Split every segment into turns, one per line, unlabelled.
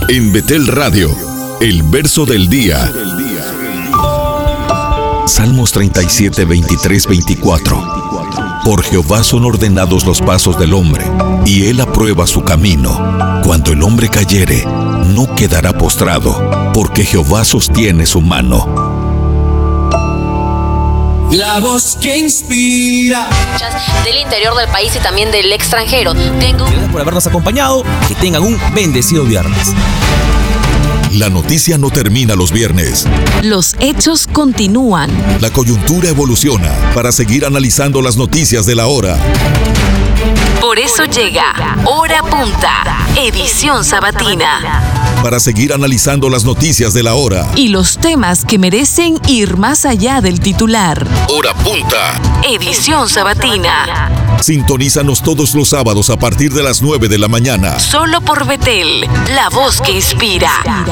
En Betel Radio, el verso del día. Salmos 37, 23, 24. Por Jehová son ordenados los pasos del hombre, y él aprueba su camino. Cuando el hombre cayere, no quedará postrado, porque Jehová sostiene su mano.
La voz que inspira.
Del interior del país y también del extranjero.
Gracias por habernos acompañado. Que tengan un bendecido viernes.
La noticia no termina los viernes.
Los hechos continúan.
La coyuntura evoluciona para seguir analizando las noticias de la hora.
Por eso llega Hora Punta, edición sabatina.
Para seguir analizando las noticias de la hora.
Y los temas que merecen ir más allá del titular.
Hora Punta,
edición sabatina.
Sintonízanos todos los sábados a partir de las 9 de la mañana.
Solo por Betel, la voz que inspira.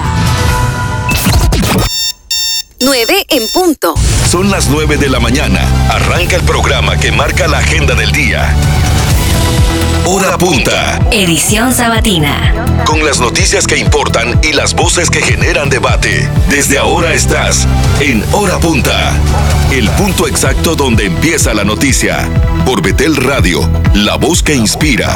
9 en punto.
Son las 9 de la mañana. Arranca el programa que marca la agenda del día. Hora Punta,
edición sabatina.
con las noticias que importan y las voces que generan debate. Desde ahora estás en Hora Punta, el punto exacto donde empieza la noticia. Por Betel Radio, la voz que inspira.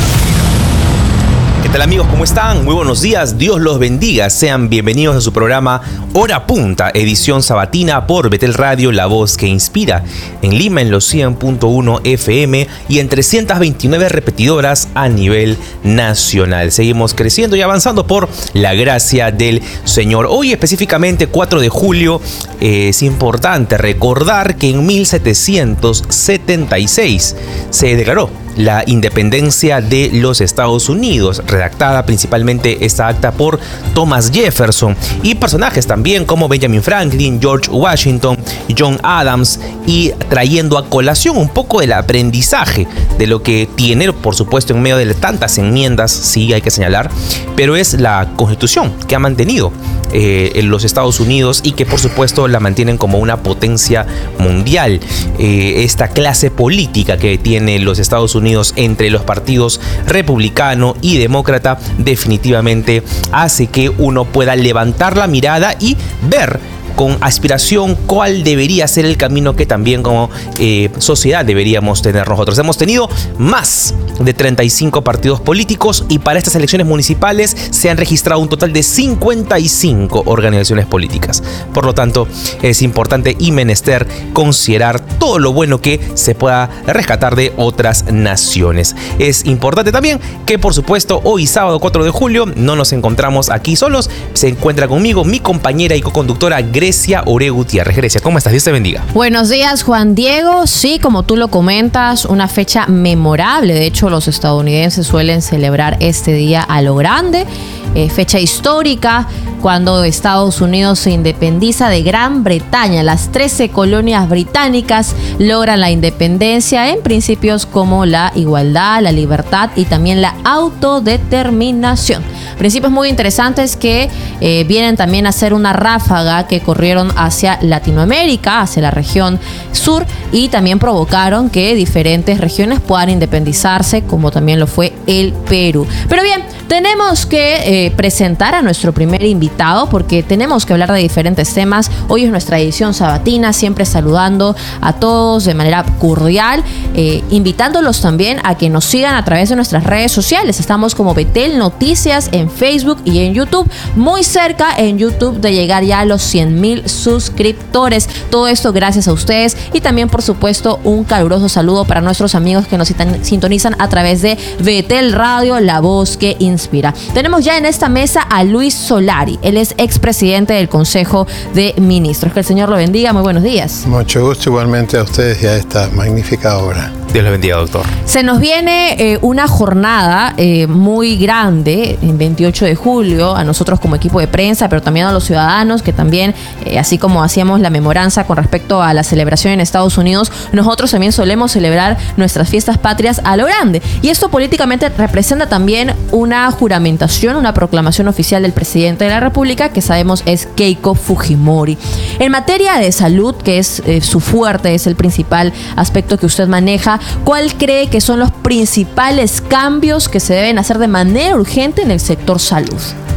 ¿Qué tal, amigos? ¿Cómo están? Muy buenos días, Dios los bendiga. Sean bienvenidos a su programa Hora Punta, edición sabatina por Betel Radio, la voz que inspira. En Lima en los 100.1 FM y en 329 repetidoras a nivel nacional. Seguimos creciendo y avanzando por la gracia del Señor. Hoy específicamente 4 de julio es importante recordar que en 1776 se declaró la independencia de los Estados Unidos, redactada principalmente esta acta por Thomas Jefferson, y personajes también como Benjamin Franklin, George Washington, John Adams, y trayendo a colación un poco del aprendizaje de lo que tiene, por supuesto, en medio de tantas enmiendas, sí hay que señalar, pero es la Constitución que ha mantenido en los Estados Unidos y que por supuesto la mantienen como una potencia mundial. Esta clase política que tiene los Estados Unidos entre los partidos republicano y demócrata definitivamente hace que uno pueda levantar la mirada y ver con aspiración cuál debería ser el camino que también como sociedad deberíamos tener nosotros. Hemos tenido más de 35 partidos políticos y para estas elecciones municipales se han registrado un total de 55 organizaciones políticas. Por lo tanto, es importante y menester considerar todo lo bueno que se pueda rescatar de otras naciones. Es importante también que, por supuesto, hoy sábado 4 de julio no nos encontramos aquí solos. Se encuentra conmigo mi compañera y coconductora Grecia Ore Gutiérrez. Grecia, ¿cómo estás? Dios te bendiga.
Buenos días, Juan Diego. Sí, como tú lo comentas, una fecha memorable. De hecho, los estadounidenses suelen celebrar este día a lo grande. Fecha histórica, cuando Estados Unidos se independiza de Gran Bretaña. Las 13 colonias británicas logran la independencia en principios como la igualdad, la libertad y también la autodeterminación. Principios muy interesantes que vienen también a ser una ráfaga que corrieron hacia Latinoamérica, hacia la región sur, y también provocaron que diferentes regiones puedan independizarse, como también lo fue el Perú. Pero bien, tenemos que presentar a nuestro primer invitado porque tenemos que hablar de diferentes temas. Hoy es nuestra edición sabatina, siempre saludando a todos de manera cordial, invitándolos también a que nos sigan a través de nuestras redes sociales. Estamos como Betel Noticias en Facebook y en YouTube, muy cerca en YouTube de llegar ya a los 100,000 suscriptores. Todo esto gracias a ustedes y también, por supuesto, un caluroso saludo para nuestros amigos que nos sintonizan a través de Betel Radio, la voz que inspira. Tenemos ya en esta mesa a Luis Solari. Él es expresidente del Consejo de Ministros. Que el Señor lo bendiga. Muy buenos días.
Mucho gusto igualmente a ustedes y a esta magnífica obra.
Dios le bendiga, doctor.
Se nos viene una jornada muy grande, el 28 de julio, a nosotros como equipo de prensa, pero también a los ciudadanos que también, así como hacíamos la memoranza con respecto a la celebración en Estados Unidos, nosotros también solemos celebrar nuestras fiestas patrias a lo grande. Y esto políticamente representa también una juramentación, una proclamación oficial del presidente de la República, que sabemos es Keiko Fujimori. En materia de salud, que es su fuerte, es el principal aspecto que usted maneja, ¿cuál cree que son los principales cambios que se deben hacer de manera urgente en el sector salud?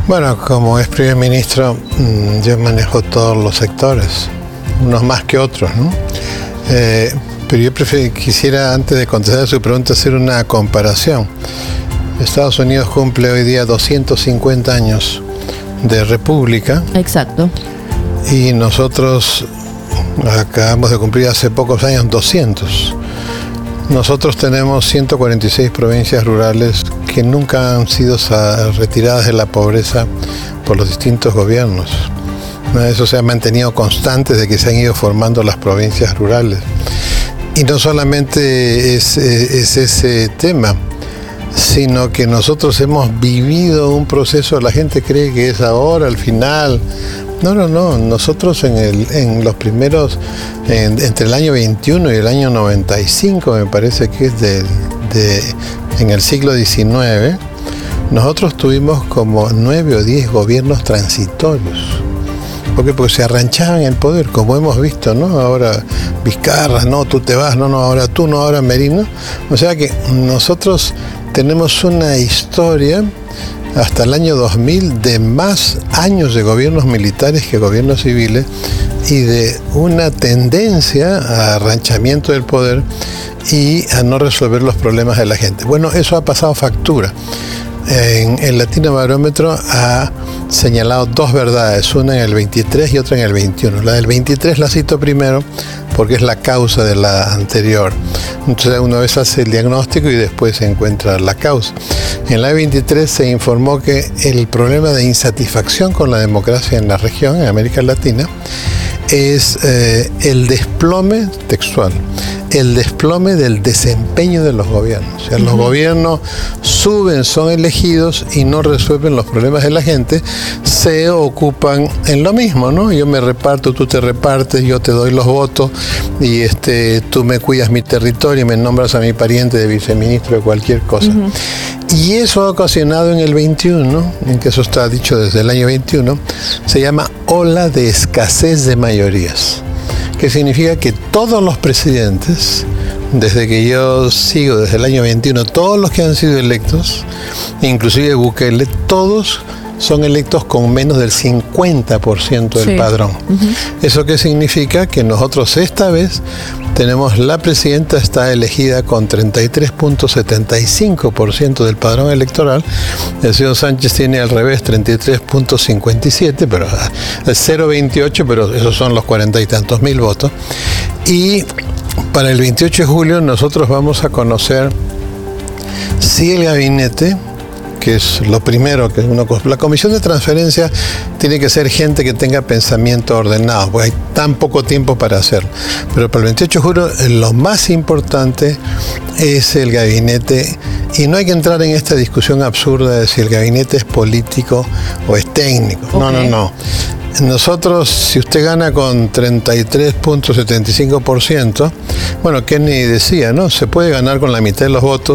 Bueno, como es primer ministro, yo manejo todos los sectores, unos más que otros, ¿no? Pero yo quisiera, antes de contestar su pregunta, hacer una comparación. Estados Unidos cumple hoy día 250 años de república.
Exacto.
Y nosotros acabamos de cumplir hace pocos años 200. Nosotros tenemos 146 provincias rurales que nunca han sido retiradas de la pobreza por los distintos gobiernos. Eso se ha mantenido constante desde que se han ido formando las provincias rurales. Y no solamente es ese tema, sino que nosotros hemos vivido un proceso, la gente cree que es ahora, al final. No, nosotros en los primeros, entre el año 21 y el año 95, me parece que es en el siglo XIX, nosotros tuvimos como 9 o 10 gobiernos transitorios. Porque se arranchaban el poder, como hemos visto, ¿no? Ahora Vizcarra, no, tú te vas, no, ahora tú, no, ahora Merino. O sea que nosotros tenemos una historia hasta el año 2000 de más años de gobiernos militares que gobiernos civiles y de una tendencia a arranchamiento del poder y a no resolver los problemas de la gente. Bueno, eso ha pasado factura. En el Latino Barómetro ha señalado 2 verdades, una en el 23 y otra en el 21. La del 23 la cito primero porque es la causa de la anterior. Entonces una vez hace el diagnóstico y después se encuentra la causa. En la 23 se informó que el problema de insatisfacción con la democracia en la región, en América Latina, es el desplome textual, el desplome del desempeño de los gobiernos. O sea, los gobiernos suben, son elegidos y no resuelven los problemas de la gente, se ocupan en lo mismo, ¿no? Yo me reparto, tú te repartes, yo te doy los votos y tú me cuidas mi territorio y me nombras a mi pariente de viceministro de cualquier cosa. Y eso ha ocasionado en el 21, en que eso está dicho desde el año 21, se llama ola de escasez de mayorías, que significa que todos los presidentes, desde que yo sigo, desde el año 21, todos los que han sido electos, inclusive Bukele, todos son electos con menos del 50% del padrón. ¿Eso qué significa? Que nosotros esta vez tenemos, la presidenta está elegida con 33.75% del padrón electoral. El señor Sánchez tiene al revés 33.57%, pero es 0.28, pero esos son los 40 y tantos mil votos. Y para el 28 de julio nosotros vamos a conocer si el gabinete, que es lo primero que uno... La comisión de transferencia tiene que ser gente que tenga pensamiento ordenado, porque hay tan poco tiempo para hacerlo. Pero para el 28 de julio lo más importante es el gabinete, y no hay que entrar en esta discusión absurda de si el gabinete es político o es técnico. Okay. No. Nosotros, si usted gana con 33.75%, bueno, Kenny decía, ¿no? Se puede ganar con la mitad de los votos,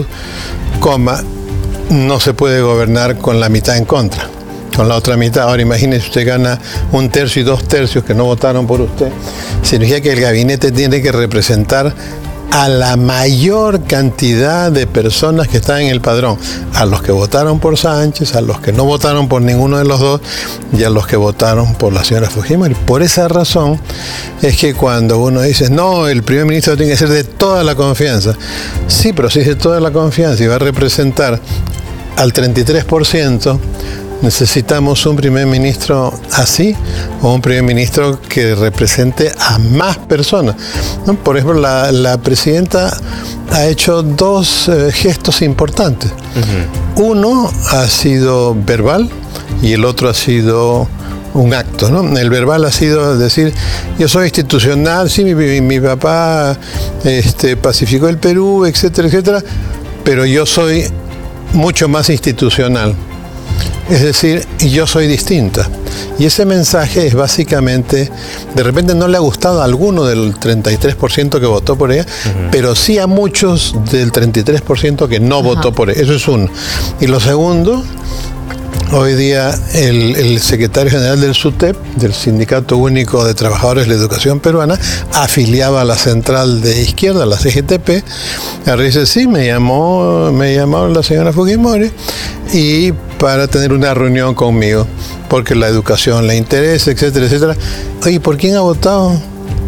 no se puede gobernar con la mitad en contra, con la otra mitad. Ahora imagínese, usted gana 1/3 y 2/3 que no votaron por usted. Significa que el gabinete tiene que representar a la mayor cantidad de personas que están en el padrón, a los que votaron por Sánchez, a los que no votaron por ninguno de los dos y a los que votaron por la señora Fujimori. Por esa razón es que cuando uno dice, no, el primer ministro tiene que ser de toda la confianza. Sí, pero si es de toda la confianza y va a representar al 33%, necesitamos un primer ministro así, o un primer ministro que represente a más personas, ¿no? Por ejemplo, la presidenta ha hecho 2 gestos importantes. Uno ha sido verbal y el otro ha sido un acto, ¿no? El verbal ha sido decir, yo soy institucional, sí, mi papá pacificó el Perú, etcétera, etcétera, pero yo soy mucho más institucional. Es decir, yo soy distinta. Y ese mensaje es básicamente, de repente no le ha gustado a alguno del 33% que votó por ella, pero sí a muchos del 33% que no votó por ella. Eso es uno. Y lo segundo Hoy día el secretario general del SUTEP, del Sindicato Único de Trabajadores de la Educación Peruana, afiliaba a la central de izquierda, la CGTP. Ahora dice, sí, me llamó la señora Fujimori y para tener una reunión conmigo, porque la educación le interesa, etcétera, etcétera. Oye, ¿por quién ha votado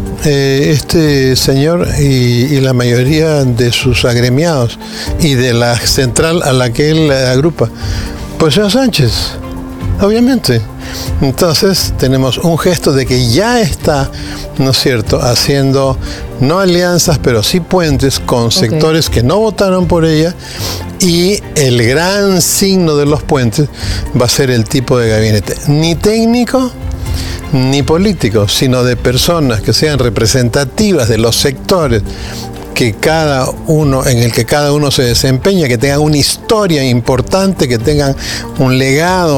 este señor y la mayoría de sus agremiados y de la central a la que él agrupa? Pues señor Sánchez, obviamente. Entonces tenemos un gesto de que ya está, ¿no es cierto?, haciendo no alianzas, pero sí puentes con sectores que no votaron por ella, y el gran signo de los puentes va a ser el tipo de gabinete, ni técnico ni político, sino de personas que sean representativas de los sectores en el que cada uno se desempeña, que tengan una historia importante, que tengan un legado,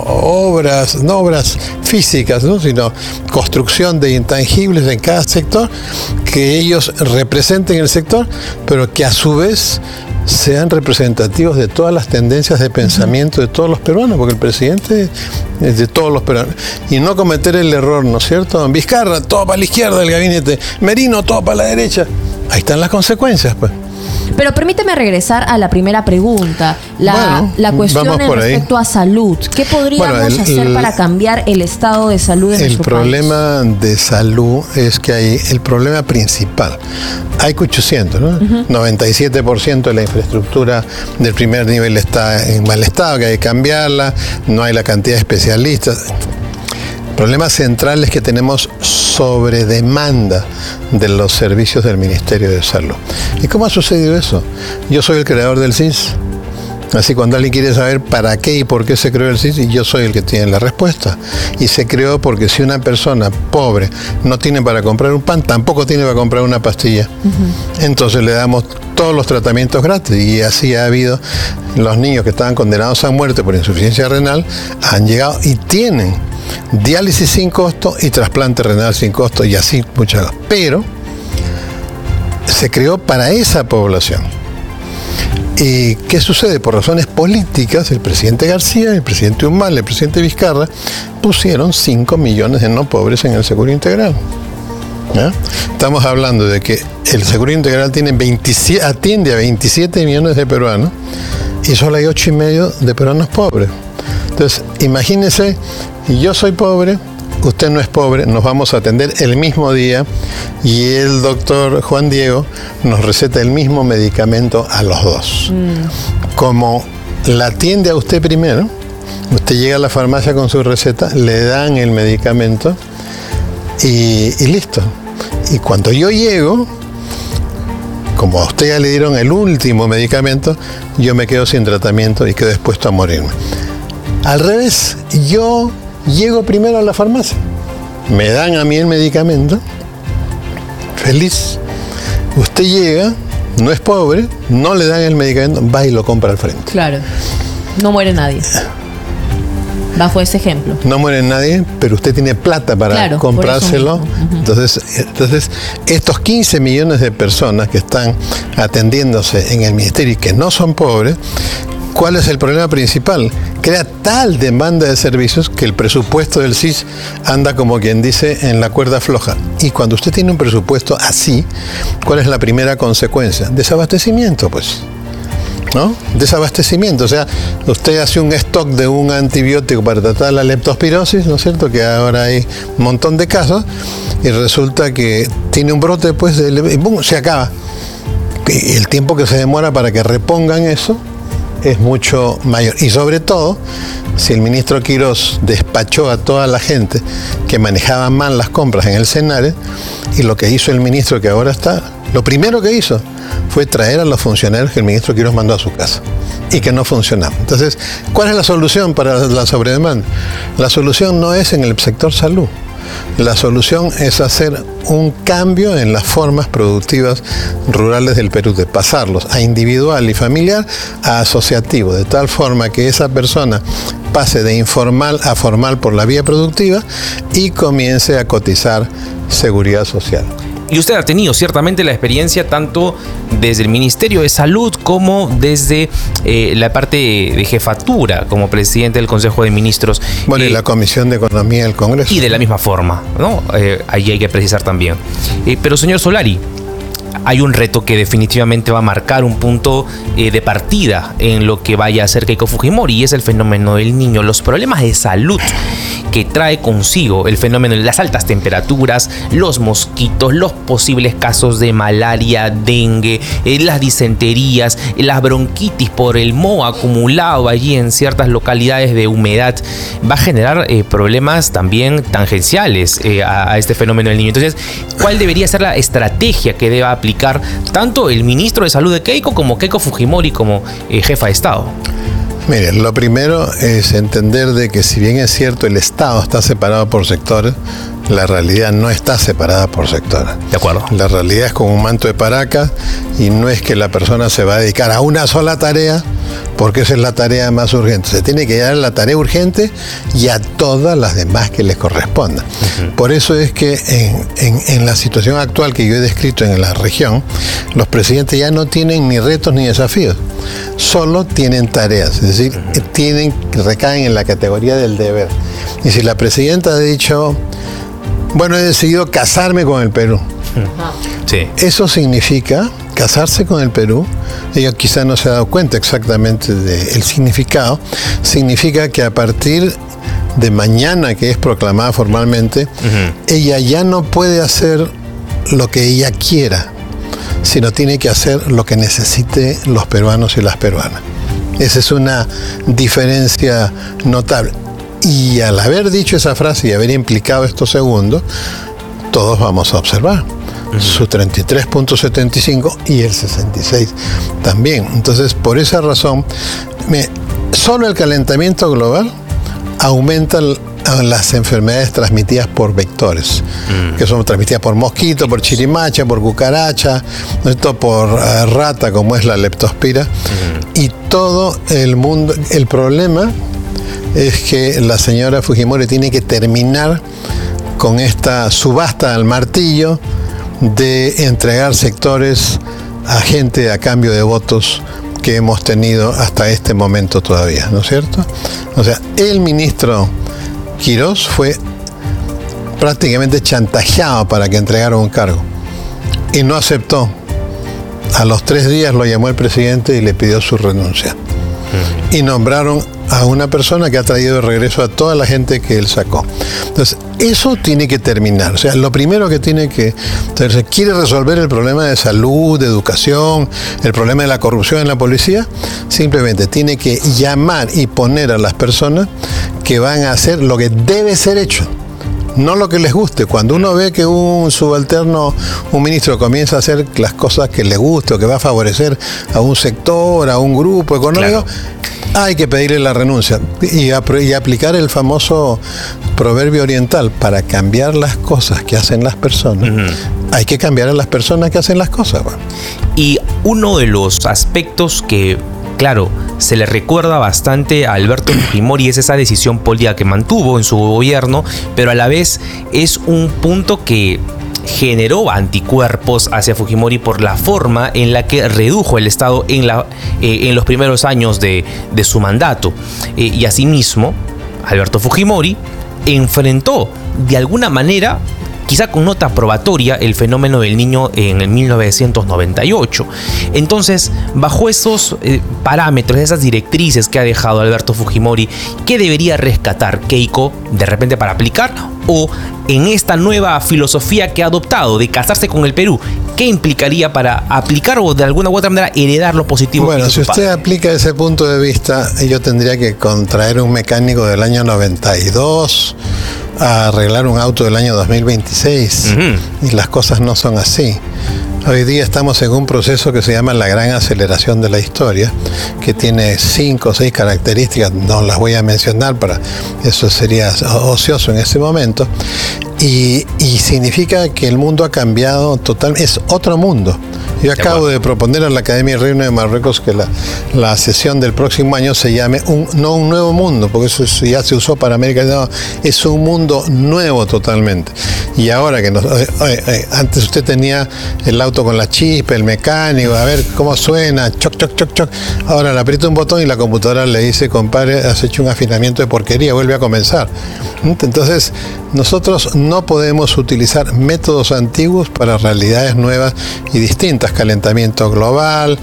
no obras físicas, ¿no?, sino construcción de intangibles en cada sector, que ellos representen el sector, pero que a su vez sean representativos de todas las tendencias de pensamiento de todos los peruanos, porque el presidente es de todos los peruanos. Y no cometer el error, ¿no es cierto? Vizcarra, todo para la izquierda del gabinete, Merino, todo para la derecha. Ahí están las consecuencias, pues.
Pero permíteme regresar a la primera pregunta, la cuestión en respecto a salud. ¿Qué podríamos hacer para cambiar el estado de salud de nuestro país? El problema de salud es que hay el problema principal. Hay 800, ¿no? 97% de la infraestructura del primer nivel está en mal estado, que hay que cambiarla, no hay la cantidad de especialistas. El problema central es que tenemos sobredemanda de los servicios del Ministerio de Salud. ¿Y cómo ha sucedido eso? Yo soy el creador del CIS. Así cuando alguien quiere saber para qué y por qué se creó el CIS, y yo soy el que tiene la respuesta. Y se creó porque si una persona pobre no tiene para comprar un pan, tampoco tiene para comprar una pastilla. Entonces le damos todos los tratamientos gratis. Y así ha habido. Los niños que estaban condenados a muerte por insuficiencia renal han llegado y tienen diálisis sin costo y trasplante renal sin costo, y así muchas cosas. Pero se creó para esa población. ¿Y qué sucede? Por razones políticas, el presidente García, el presidente Humala, el presidente Vizcarra pusieron 5 millones de no pobres en el Seguro Integral. ¿Ya? Estamos hablando de que el Seguro Integral atiende a 27 millones de peruanos y solo hay 8,5 de peruanos pobres. Entonces, imagínense, yo soy pobre, usted no es pobre, nos vamos a atender el mismo día y el doctor Juan Diego nos receta el mismo medicamento a los dos. Como la atiende a usted primero, usted llega a la farmacia con su receta, le dan el medicamento y listo. Y cuando yo llego, como a usted ya le dieron el último medicamento, yo me quedo sin tratamiento y quedo expuesto a morirme. Al revés, yo llego primero a la farmacia, me dan a mí el medicamento, feliz. Usted llega, no es pobre, no le dan el medicamento, va y lo compra al frente. Claro, no muere nadie. Bajo ese ejemplo. No
muere nadie, pero usted tiene plata para comprárselo. Entonces, estos 15 millones de personas que están atendiéndose en el ministerio y que no son pobres, ¿cuál es el problema principal? Crea tal demanda de servicios que el presupuesto del CIS anda, como quien dice, en la cuerda floja. Y cuando usted tiene un presupuesto así, ¿cuál es la primera consecuencia? Desabastecimiento, pues. ¿No? Desabastecimiento, o sea, usted hace un stock de un antibiótico para tratar la leptospirosis, ¿no es cierto? Que ahora hay un montón de casos, y resulta que tiene un brote, pues, y ¡pum!, se acaba. Y el tiempo que se demora para que repongan eso es mucho mayor. Y sobre todo, si el ministro Quirós despachó a toda la gente que manejaba mal las compras en el Senare, y lo que hizo el ministro que ahora está, lo primero que hizo fue traer a los funcionarios que el ministro Quirós mandó a su casa y que no funcionaban. Entonces, ¿cuál es la solución para la sobredemanda? La solución no es en el sector salud. La solución es hacer un cambio en las formas productivas rurales del Perú, de pasarlos a individual y familiar a asociativo, de tal forma que esa persona pase de informal a formal por la vía productiva y comience a cotizar seguridad social.
Y usted ha tenido ciertamente la experiencia tanto desde el Ministerio de Salud como desde la parte de jefatura como presidente del Consejo de Ministros.
Bueno, y la Comisión de Economía del Congreso.
Y de la misma forma, ¿no? Ahí hay que precisar también. Pero señor Solari, hay un reto que definitivamente va a marcar un punto de partida en lo que vaya a hacer Keiko Fujimori, y es el fenómeno del niño. Los problemas de salud que trae consigo el fenómeno de las altas temperaturas, los mosquitos, los posibles casos de malaria, dengue, las disenterías, las bronquitis por el moho acumulado allí en ciertas localidades de humedad, va a generar problemas también tangenciales a este fenómeno del niño. Entonces, ¿cuál debería ser la estrategia que deba aplicar tanto el ministro de Salud de Keiko como Keiko Fujimori como jefa de Estado?
Mire, lo primero es entender de que si bien es cierto el Estado está separado por sectores, la realidad no está separada por sectores.
De acuerdo.
La realidad es como un manto de paracas y no es que la persona se va a dedicar a una sola tarea porque esa es la tarea más urgente. Se tiene que dar a la tarea urgente y a todas las demás que les correspondan. Por eso es que en la situación actual que yo he descrito en la región, los presidentes ya no tienen ni retos ni desafíos, solo tienen tareas, es decir, recaen en la categoría del deber. Y si la presidenta ha dicho, bueno, he decidido casarme con el Perú.
Sí.
Eso significa casarse con el Perú. Ella quizá no se ha dado cuenta exactamente del significado. Significa que a partir de mañana, que es proclamada formalmente, ella ya no puede hacer lo que ella quiera, sino tiene que hacer lo que necesite los peruanos y las peruanas. Esa es una diferencia notable. Y al haber dicho esa frase y haber implicado esto segundo, todos vamos a observar su 33.75 y el 66 también. Entonces, por esa razón, solo el calentamiento global aumenta las enfermedades transmitidas por vectores, que son transmitidas por mosquito, por chirimacha, por cucaracha, por rata, como es la leptospira, y todo el mundo. El problema es que la señora Fujimori tiene que terminar con esta subasta al martillo de entregar sectores a gente a cambio de votos que hemos tenido hasta este momento todavía, ¿no es cierto? O sea, el ministro Quirós fue prácticamente chantajeado para que entregara un cargo y no aceptó. A los 3 días lo llamó el presidente y le pidió su renuncia. Y nombraron a una persona que ha traído de regreso a toda la gente que él sacó. Entonces, eso tiene que terminar. O sea, lo primero que tiene que... Entonces, ¿quiere resolver el problema de salud, de educación, el problema de la corrupción en la policía? Simplemente tiene que llamar y poner a las personas que van a hacer lo que debe ser hecho, no lo que les guste. Cuando uno ve que un subalterno, un ministro comienza a hacer las cosas que le guste o que va a favorecer a un sector, a un grupo económico, hay que pedirle la renuncia y aplicar el famoso proverbio oriental: para cambiar las cosas que hacen las personas, hay que cambiar a las personas que hacen las cosas. Bueno.
Y uno de los aspectos que, claro, se le recuerda bastante a Alberto Fujimori es esa decisión política que mantuvo en su gobierno, pero a la vez es un punto que generó anticuerpos hacia Fujimori por la forma en la que redujo el Estado en los primeros años de su mandato. Y asimismo, Alberto Fujimori enfrentó de alguna manera, quizá con nota probatoria, el fenómeno del niño en el 1998. Entonces, bajo esos parámetros, esas directrices que ha dejado Alberto Fujimori, ¿qué debería rescatar Keiko de repente para aplicar? O en esta nueva filosofía que ha adoptado de casarse con el Perú, ¿qué implicaría para aplicar o de alguna u otra manera heredar lo positivo?
Bueno, si usted aplica ese punto de vista, yo tendría que contraer un mecánico del año 92 a arreglar un auto del año 2026. Y las cosas no son así. Hoy día estamos en un proceso que se llama la gran aceleración de la historia, que tiene 5 o 6 características, no las voy a mencionar, eso sería ocioso en este momento, y significa que el mundo ha cambiado totalmente, es otro mundo. Yo acabo de proponer a la Academia Reina de Marruecos que la sesión del próximo año se llame no un nuevo mundo, porque eso ya se usó para América, no, es un mundo nuevo totalmente. Y ahora que antes usted tenía el auto con la chispa, el mecánico, a ver cómo suena, choc, choc, choc, choc. Ahora le aprieta un botón y la computadora le dice, compadre, has hecho un afinamiento de porquería, vuelve a comenzar. Entonces, nosotros no podemos utilizar métodos antiguos para realidades nuevas y distintas. Calentamiento global,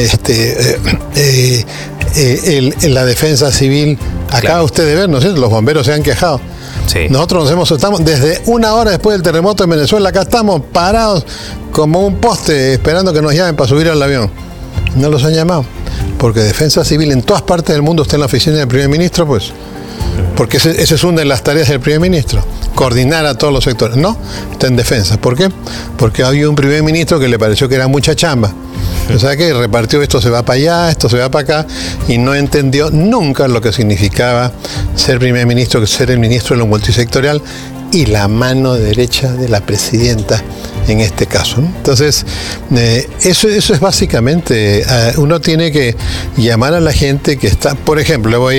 la defensa civil. Acaba usted de ver, ¿no es cierto? Los bomberos se han quejado.
Sí.
Nosotros estamos desde una hora después del terremoto en Venezuela, acá estamos parados como un poste esperando que nos llamen para subir al avión. No los han llamado, porque defensa civil en todas partes del mundo está en la oficina del primer ministro, pues. Porque esa es una de las tareas del primer ministro, coordinar a todos los sectores. No, está en defensa. ¿Por qué? Porque había un primer ministro que le pareció que era mucha chamba. O sea que repartió esto se va para allá, esto se va para acá, y no entendió nunca lo que significaba ser primer ministro, que ser el ministro de lo multisectorial y la mano derecha de la presidenta en este caso, ¿no? Entonces, eso es básicamente, uno tiene que llamar a la gente que está, por ejemplo, yo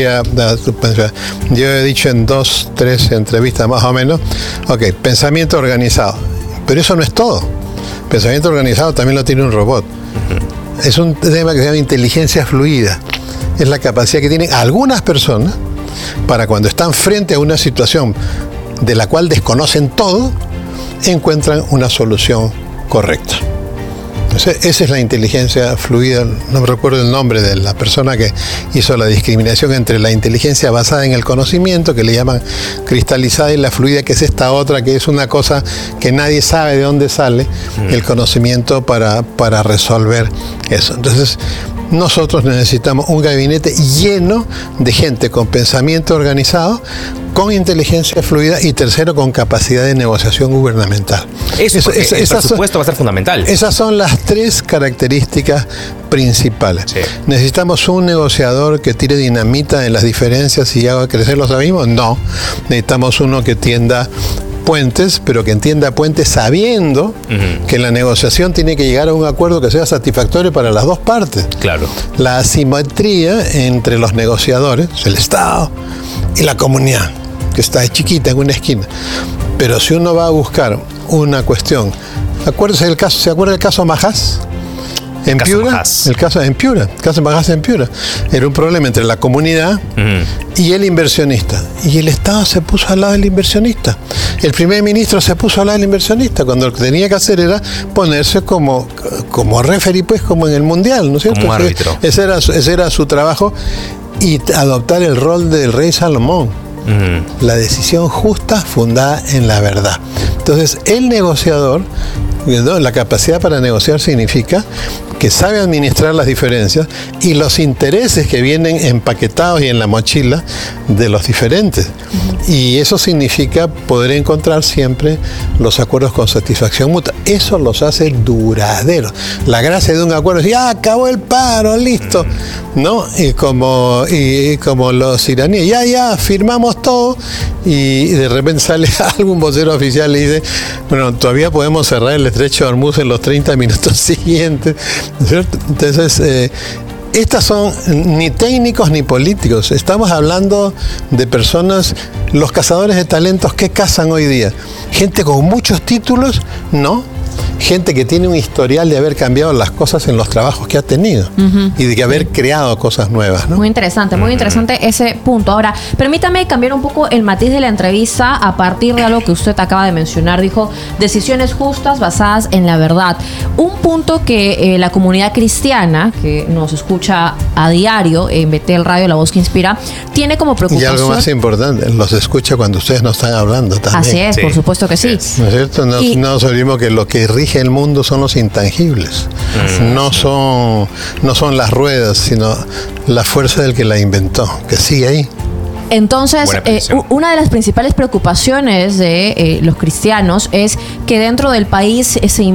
he dicho en 2, 3 entrevistas más o menos, pensamiento organizado, pero eso no es todo. Pensamiento organizado también lo tiene un robot. Es un tema que se llama inteligencia fluida. Es la capacidad que tienen algunas personas para cuando están frente a una situación de la cual desconocen todo, encuentran una solución correcta. Esa es la inteligencia fluida. No me recuerdo el nombre de la persona que hizo la discriminación entre la inteligencia basada en el conocimiento, que le llaman cristalizada, y la fluida, que es esta otra, que es una cosa que nadie sabe de dónde sale el conocimiento para resolver eso. Entonces, nosotros necesitamos un gabinete lleno de gente con pensamiento organizado, con inteligencia fluida y tercero, con capacidad de negociación gubernamental.
El presupuesto va a ser fundamental. Esas
son las 3 características principales. Sí. ¿Necesitamos un negociador que tire dinamita en las diferencias y haga crecer los abismos? No. Necesitamos uno que tienda puentes, pero que entienda puentes sabiendo que la negociación tiene que llegar a un acuerdo que sea satisfactorio para las dos partes.
Claro.
La asimetría entre los negociadores, el Estado y la comunidad, que está chiquita en una esquina. Pero si uno va a buscar una cuestión, ¿se acuerda del caso Majás? En Piura, el caso de Majás en Piura, era un problema entre la comunidad y el inversionista, y el Estado se puso al lado del inversionista. El primer ministro se puso al lado del inversionista, cuando lo que tenía que hacer era ponerse como referee, pues, como en el mundial, ¿no es cierto?
Como árbitro.
Ese era su trabajo, y adoptar el rol del rey Salomón. La decisión justa fundada en la verdad. Entonces, el negociador, la capacidad para negociar significa que sabe administrar las diferencias y los intereses que vienen empaquetados y en la mochila de los diferentes. Y eso significa poder encontrar siempre los acuerdos con satisfacción mutua. Eso los hace duraderos. La gracia de un acuerdo es, ya acabó el paro, listo, ¿no? Y como los iraníes, ya firmamos todo, y de repente sale algún vocero oficial y dice, bueno, todavía podemos cerrar el estrecho de Hormuz en los 30 minutos siguientes, ¿no es cierto? Entonces, estas son ni técnicos ni políticos. Estamos hablando de personas, los cazadores de talentos. ¿Qué cazan hoy día? Gente con muchos títulos, no. Gente que tiene un historial de haber cambiado las cosas en los trabajos que ha tenido y de haber creado cosas nuevas, ¿no?
Muy interesante ese punto. Ahora, permítame cambiar un poco el matiz de la entrevista a partir de algo que usted acaba de mencionar. Dijo, decisiones justas basadas en la verdad. Un punto que la comunidad cristiana, que nos escucha a diario en Betel Radio, La Voz que Inspira, tiene como preocupación.
Y algo más importante, los escucha cuando ustedes no están hablando también.
Así es, sí. Por supuesto que sí.
¿No es cierto? No nos olvidemos que lo que rige el mundo son los intangibles. No son las ruedas, sino la fuerza del que la inventó, que sigue ahí.
Entonces, una de las principales preocupaciones de los cristianos es que dentro del país se